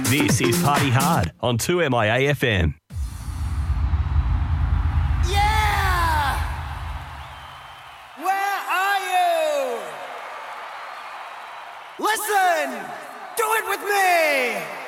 This is Party Hard on 2MIA FM. Yeah! Where are you? Listen! Do it with me!